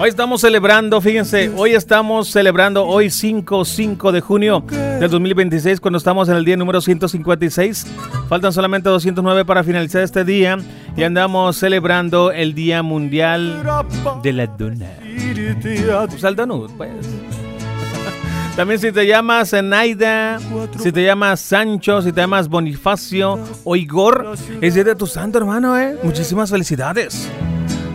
Hoy estamos celebrando, fíjense, hoy 5 de junio del 2026, cuando estamos en el día número 156. Faltan solamente 209 para finalizar este día y andamos celebrando el Día Mundial de la Dona. Pues al donut, pues. También si te llamas Naida, si te llamas Sancho, si te llamas Bonifacio o Igor, es día de tu santo, hermano, Muchísimas felicidades.